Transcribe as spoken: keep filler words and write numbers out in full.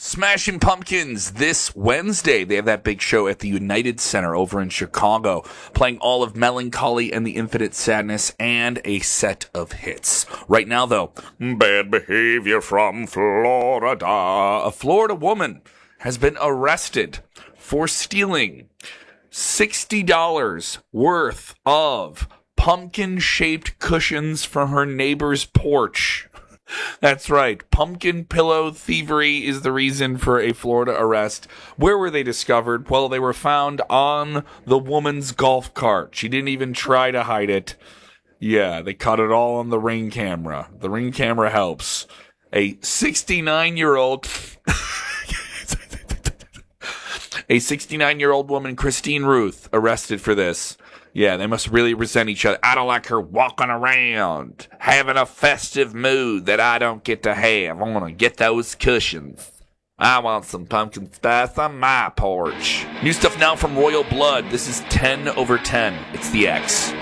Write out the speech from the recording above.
Smashing Pumpkins this Wednesday. They have that big show at the United Center over in Chicago, playing all of Melancholy and the Infinite Sadness and a set of hits. Right now, though, Bad Behavior from Florida. A Florida woman has been arrested for stealing sixty dollars worth of pumpkin-shaped cushions from her neighbor's porch. That's right. Pumpkin pillow thievery is the reason for a Florida arrest. Where were they discovered? Well, they were found on the woman's golf cart. She didn't even try to hide it. Yeah, they caught it all on the Ring camera. The Ring camera helps. A sixty-nine-year-old... a sixty-nine-year-old woman, Christine Ruth, arrested for this. Yeah, they must really resent each other. I don't like her walking around, having a festive mood that I don't get to have. I want to get those cushions. I want some pumpkin spice on my porch. New stuff now from Royal Blood. This is ten over ten. It's the X.